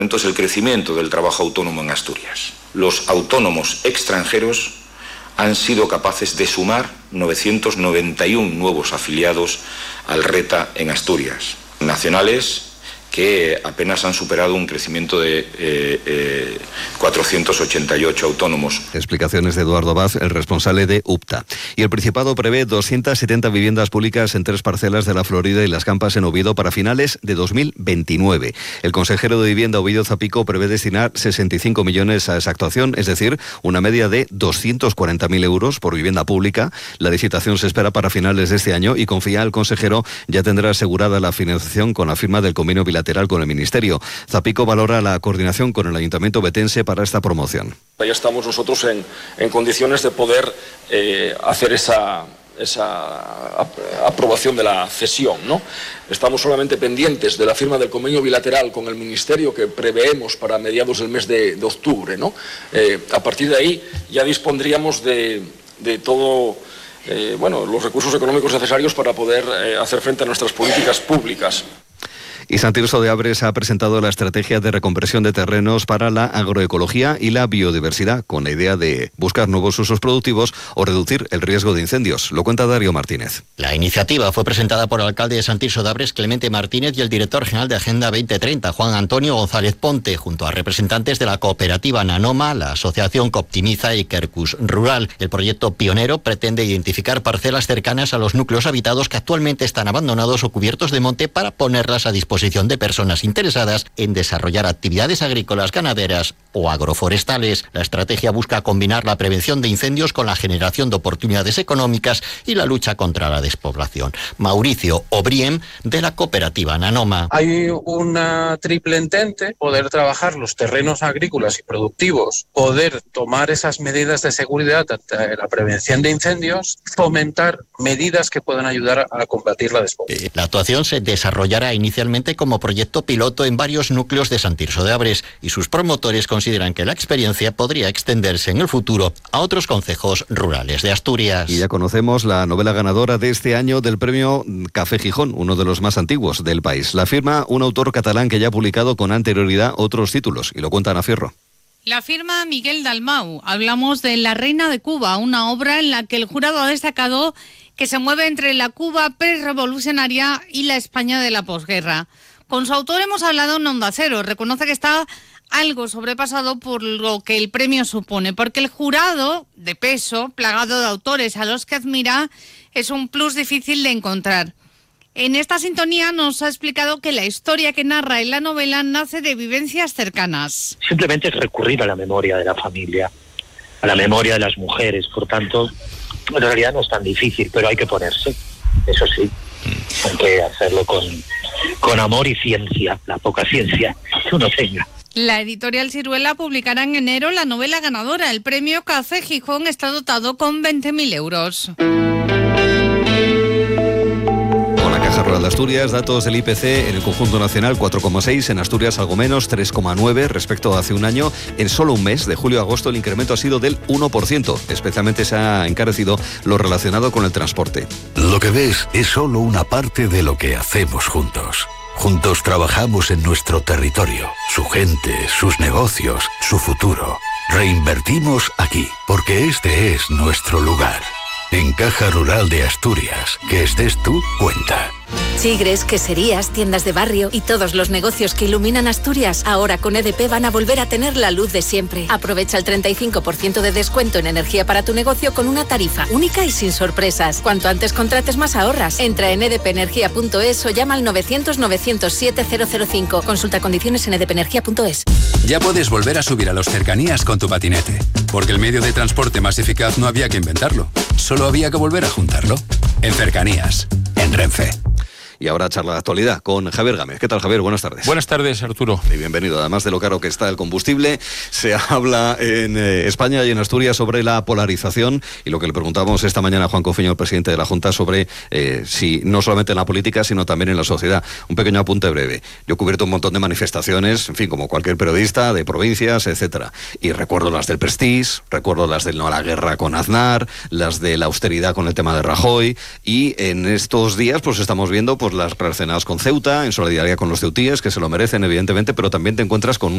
Es el crecimiento del trabajo autónomo en Asturias. Los autónomos extranjeros han sido capaces de sumar 991 nuevos afiliados al RETA en Asturias. Nacionales que apenas han superado un crecimiento de 488 autónomos. Explicaciones de Eduardo Vaz, el responsable de UPTA. Y el Principado prevé 270 viviendas públicas en 3 parcelas de la Florida y Las Campas en Oviedo para finales de 2029. El consejero de Vivienda, Ovidio Zapico, prevé destinar 65 millones a esa actuación, es decir, una media de 240.000 euros por vivienda pública. La licitación se espera para finales de este año y confía el consejero ya tendrá asegurada la financiación con la firma del convenio bilateral con el Ministerio. Zapico valora la coordinación con el Ayuntamiento betense para esta promoción. Ya estamos nosotros en condiciones de poder hacer esa aprobación de la cesión, ¿no? Estamos solamente pendientes de la firma del convenio bilateral con el Ministerio que preveemos para mediados del mes de octubre, ¿no? A partir de ahí ya dispondríamos de todo, los recursos económicos necesarios para poder hacer frente a nuestras políticas públicas. Y Sant Tirso de Abres ha presentado la estrategia de reconversión de terrenos para la agroecología y la biodiversidad, con la idea de buscar nuevos usos productivos o reducir el riesgo de incendios. Lo cuenta Darío Martínez. La iniciativa fue presentada por el alcalde de Sant Tirso de Abres, Clemente Martínez, y el director general de Agenda 2030, Juan Antonio González Ponte, junto a representantes de la cooperativa Nanoma, la asociación que optimiza Ikerkus Rural. El proyecto pionero pretende identificar parcelas cercanas a los núcleos habitados que actualmente están abandonados o cubiertos de monte para ponerlas a disposición de personas interesadas en desarrollar actividades agrícolas, ganaderas o agroforestales. La estrategia busca combinar la prevención de incendios con la generación de oportunidades económicas y la lucha contra la despoblación. Mauricio Obriem, de la cooperativa Nanoma. Hay una triple entente: poder trabajar los terrenos agrícolas y productivos, poder tomar esas medidas de seguridad, la prevención de incendios, fomentar medidas que puedan ayudar a combatir la despoblación. La actuación se desarrollará inicialmente como proyecto piloto en varios núcleos de Sant Tirso de Abres y sus promotores consideran que la experiencia podría extenderse en el futuro a otros concejos rurales de Asturias. Y ya conocemos la novela ganadora de este año del premio Café Gijón, uno de los más antiguos del país. La firma un autor catalán que ya ha publicado con anterioridad otros títulos, y lo cuenta Ana Fierro. La firma Miguel Dalmau. Hablamos de La Reina de Cuba, una obra en la que el jurado ha destacado que se mueve entre la Cuba prerevolucionaria y la España de la posguerra. Con su autor hemos hablado en Onda Cero. Reconoce que está algo sobrepasado por lo que el premio supone, porque el jurado de peso, plagado de autores a los que admira, es un plus difícil de encontrar. En esta sintonía nos ha explicado que la historia que narra en la novela nace de vivencias cercanas. Simplemente es recurrir a la memoria de la familia, a la memoria de las mujeres. Por tanto, en realidad no es tan difícil, pero hay que ponerse, eso sí. Hay que hacerlo con amor y ciencia, la poca ciencia que uno tenga. La editorial Siruela publicará en enero la novela ganadora. El premio Café Gijón está dotado con 20.000 euros. Caja Rural de Asturias, datos del IPC en el conjunto nacional 4,6, en Asturias algo menos, 3,9 respecto a hace un año. En solo un mes, de julio a agosto, el incremento ha sido del 1%. Especialmente se ha encarecido lo relacionado con el transporte. Lo que ves es solo una parte de lo que hacemos juntos. Juntos trabajamos en nuestro territorio, su gente, sus negocios, su futuro. Reinvertimos aquí, porque este es nuestro lugar. En Caja Rural de Asturias, que estés tú, cuenta. Chigres, queserías, tiendas de barrio y todos los negocios que iluminan Asturias, ahora con EDP van a volver a tener la luz de siempre. Aprovecha el 35% de descuento en energía para tu negocio con una tarifa única y sin sorpresas. Cuanto antes contrates, más ahorras. Entra en edpenergia.es o llama al 900-907-005. Consulta condiciones en edpenergia.es. Ya puedes volver a subir a los cercanías con tu patinete, porque el medio de transporte más eficaz no había que inventarlo, solo había que volver a juntarlo. En Cercanías, en Renfe. Y ahora charla de actualidad con Javier Gámez. ¿Qué tal, Javier? Buenas tardes. Buenas tardes, Arturo. Y bienvenido. Además de lo caro que está el combustible, se habla en España y en Asturias sobre la polarización y lo que le preguntamos esta mañana a Juan Cofiño, el presidente de la Junta, sobre si no solamente en la política, sino también en la sociedad. Un pequeño apunte breve. Yo he cubierto un montón de manifestaciones, en fin, como cualquier periodista, de provincias, etcétera. Y recuerdo las del Prestige, recuerdo las del no a la guerra con Aznar, las de la austeridad con el tema de Rajoy, y en estos días pues estamos viendo pues las relacionadas con Ceuta, en solidaridad con los ceutíes, que se lo merecen evidentemente, pero también te encuentras con